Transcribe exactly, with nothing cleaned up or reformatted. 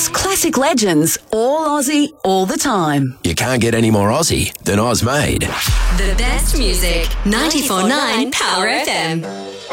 classic legends, all Aussie, all the time. You can't get any more Aussie than Oz Made. The best music, ninety-four point nine Power F M.